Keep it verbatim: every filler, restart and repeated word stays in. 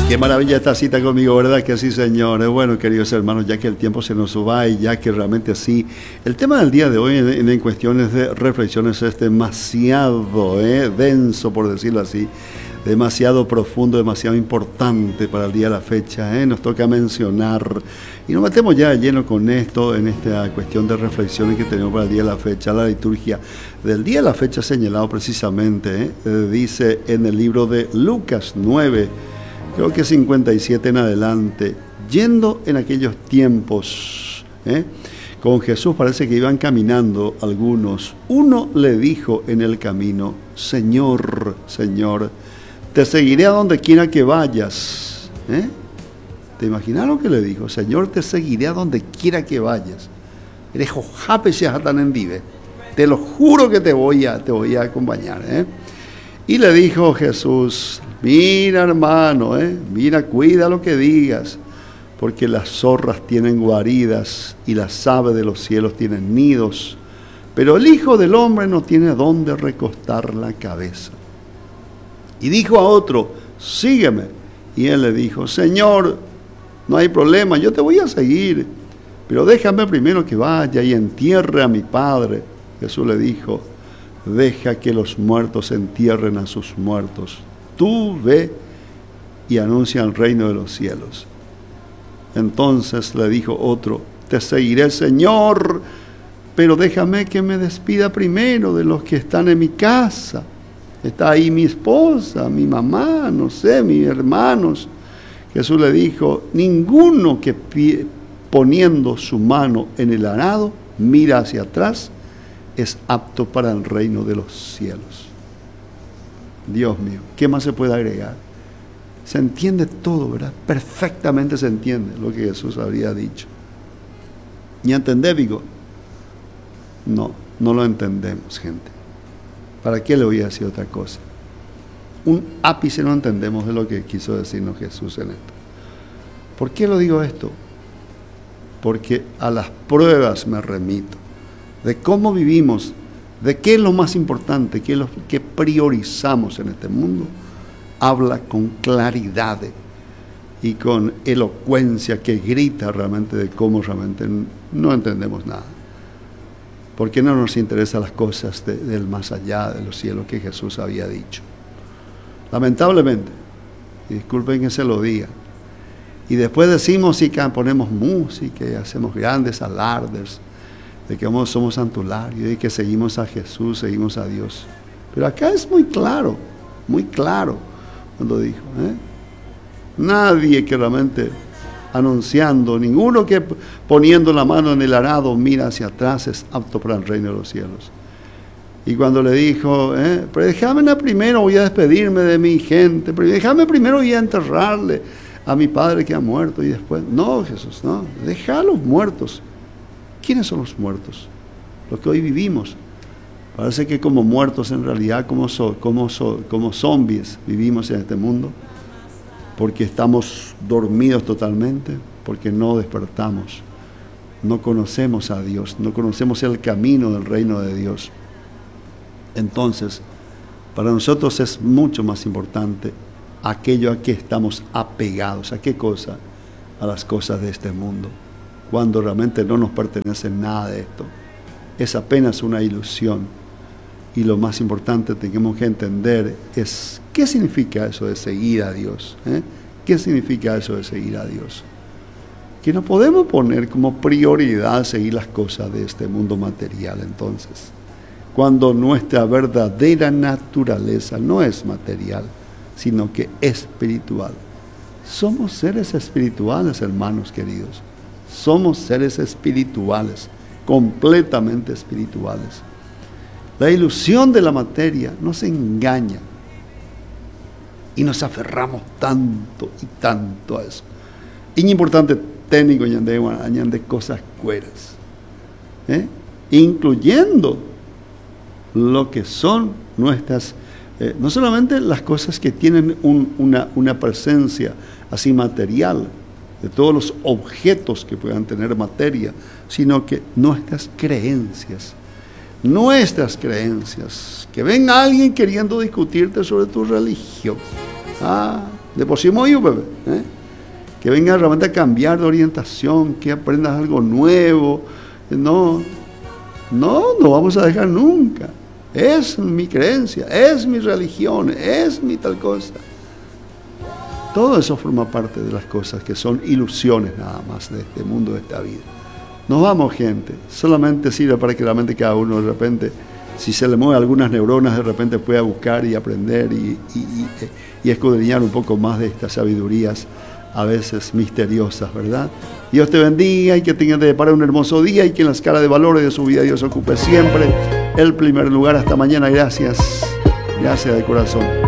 Qué maravilla esta cita conmigo, ¿verdad? Que sí, Señor. Es bueno, queridos hermanos, ya que el tiempo se nos va y ya que realmente sí. El tema del día de hoy en, en cuestiones de reflexiones es demasiado eh, denso, por decirlo así. Demasiado profundo, demasiado importante para el día de la fecha. ¿eh? Nos toca mencionar, y nos metemos ya lleno con esto, en esta cuestión de reflexiones que tenemos para el día de la fecha. La liturgia del día de la fecha señalado precisamente, ¿eh? Eh, dice en el libro de Lucas nueve, creo que cincuenta y siete en adelante, yendo en aquellos tiempos, ¿eh? con Jesús parece que iban caminando algunos. Uno le dijo en el camino: Señor, Señor, te seguiré a donde quiera que vayas. ¿Eh? ¿Te imaginas lo que le dijo? Señor, te seguiré a donde quiera que vayas. Te lo juro que te voy a, te voy a acompañar. ¿eh? Y le dijo Jesús: mira, hermano, ¿eh? mira, cuida lo que digas, porque las zorras tienen guaridas y las aves de los cielos tienen nidos, pero el Hijo del Hombre no tiene dónde recostar la cabeza. Y dijo a otro: sígueme. Y él le dijo: Señor, no hay problema, yo te voy a seguir, pero déjame primero que vaya y entierre a mi padre. Jesús le dijo: deja que los muertos entierren a sus muertos. Tú ve y anuncia el reino de los cielos. Entonces le dijo otro: te seguiré, Señor, pero déjame que me despida primero de los que están en mi casa. Está ahí mi esposa, mi mamá, no sé, mis hermanos. Jesús le dijo: ninguno que pie, poniendo su mano en el arado mira hacia atrás es apto para el reino de los cielos. Dios mío, ¿qué más se puede agregar? Se entiende todo, ¿verdad? Perfectamente se entiende lo que Jesús habría dicho. ¿Y entender, digo? No, no lo entendemos, gente. ¿Para qué le voy a decir otra cosa? Un ápice no entendemos de lo que quiso decirnos Jesús en esto. ¿Por qué lo digo esto? Porque a las pruebas me remito, de cómo vivimos, de qué es lo más importante, qué es lo que priorizamos en este mundo. Habla con claridad y con elocuencia que grita realmente de cómo realmente no entendemos nada. Porque no nos interesan las cosas de, del más allá de los cielos que Jesús había dicho. Lamentablemente, y disculpen que se lo diga, y después decimos y ponemos música y hacemos grandes alardes de que somos santularios y que seguimos a Jesús, seguimos a Dios. Pero acá es muy claro, muy claro cuando dijo, ¿eh? nadie que realmente anunciando, ninguno que poniendo la mano en el arado mira hacia atrás es apto para el reino de los cielos. Y cuando le dijo, ¿eh? pero déjame primero, voy a despedirme de mi gente, pero déjame primero, voy a enterrarle a mi padre que ha muerto, y después, no, Jesús, no, deja a los muertos. ¿Quiénes son los muertos? Los que hoy vivimos. Parece que como muertos en realidad, como, so, como, so, como zombies vivimos en este mundo, porque estamos dormidos totalmente, porque no despertamos, no conocemos a Dios, no conocemos el camino del reino de Dios. Entonces, para nosotros es mucho más importante aquello a que estamos apegados. ¿A qué cosa? A las cosas de este mundo, cuando realmente no nos pertenece nada de esto. Es apenas una ilusión. Y lo más importante que tenemos que entender es qué significa eso de seguir a Dios. ¿eh? ¿Qué significa eso de seguir a Dios? Que no podemos poner como prioridad seguir las cosas de este mundo material, entonces, cuando nuestra verdadera naturaleza no es material, sino que espiritual. Somos seres espirituales, hermanos queridos. Somos seres espirituales, completamente espirituales. La ilusión de la materia nos engaña y nos aferramos tanto y tanto a eso. Es importante técnico añade cosas cueras, ¿eh? incluyendo lo que son nuestras, eh, no solamente las cosas que tienen un, una, una presencia así material, de todos los objetos que puedan tener materia, sino que nuestras creencias, nuestras creencias, que venga alguien queriendo discutirte sobre tu religión. Ah, De por sí muy, bebé, ¿eh? Que venga realmente a cambiar de orientación, que aprendas algo nuevo. No, no, no vamos a dejar nunca. Es mi creencia, es mi religión, es mi tal cosa. Todo eso forma parte de las cosas que son ilusiones nada más de este mundo, de esta vida. Nos vamos, gente. Solamente sirve para que la mente cada uno de repente, si se le mueve algunas neuronas, de repente pueda buscar y aprender y, y, y, y escudriñar un poco más de estas sabidurías a veces misteriosas, ¿verdad? Dios te bendiga y que tengas de para un hermoso día y que en la escala de valores de su vida Dios ocupe siempre el primer lugar. Hasta mañana. Gracias. Gracias de corazón.